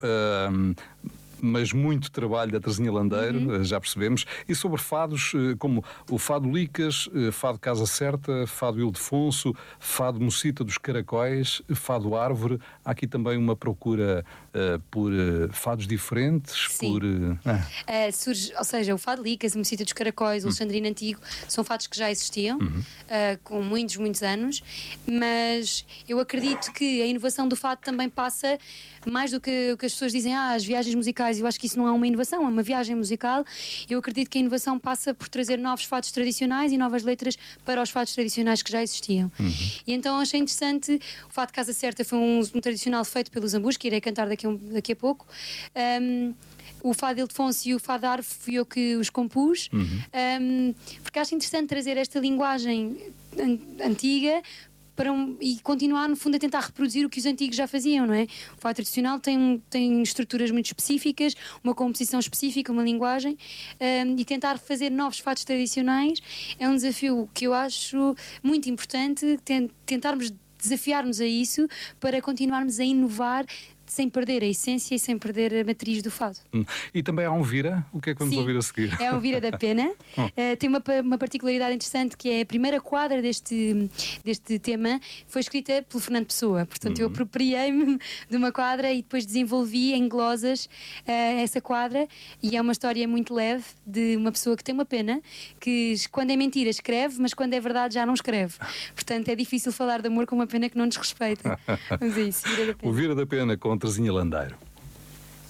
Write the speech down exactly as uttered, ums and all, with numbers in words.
Uh, mas muito trabalho da Terezinha Landeiro, uhum. já percebemos, e sobre fados como o Fado Licas, Fado Casa Certa, Fado Ildefonso, Fado Mocita dos Caracóis, Fado Árvore. Há aqui também uma procura uh, por uh, fados diferentes. Sim. Por, uh, ah. uh, surge, ou seja, o Fado Licas, a Mocita dos Caracóis, o uhum. Alexandrino Antigo, são fados que já existiam, uhum. uh, com muitos, muitos anos, mas eu acredito que a inovação do fado também passa mais do que o que as pessoas dizem, ah, as viagens musicais. Eu acho que isso não é uma inovação, é uma viagem musical. Eu acredito que a inovação passa por trazer novos fados tradicionais e novas letras para os fados tradicionais que já existiam. Uhum. E então achei interessante. O Fado Casa Certa foi um, um tradicional feito pelo Zambus, que irei cantar daqui a, daqui a pouco. Um, o Fado Ildefonso e o Fado Árvore fui eu que os compus, uhum. um, porque acho interessante trazer esta linguagem an- antiga para um, e continuar, no fundo, a tentar reproduzir o que os antigos já faziam, não é? O fado tradicional tem, tem estruturas muito específicas, uma composição específica, uma linguagem, um, e tentar fazer novos fados tradicionais é um desafio que eu acho muito importante, tentarmos desafiar-nos a isso para continuarmos a inovar sem perder a essência e sem perder a matriz do fado. Hum. E também há um vira? O que é que vamos Sim, ouvir a seguir? É um vira da pena. oh. uh, tem uma, uma particularidade interessante, que é a primeira quadra deste, deste tema foi escrita pelo Fernando Pessoa. Portanto, uhum. eu apropriei-me de uma quadra e depois desenvolvi em glosas uh, essa quadra, e é uma história muito leve de uma pessoa que tem uma pena, que quando é mentira escreve, mas quando é verdade já não escreve. Portanto, é difícil falar de amor com uma pena que não nos respeita. Vamos a isso, Vira da Pena. O Vira da Pena com Terezinha Landeiro.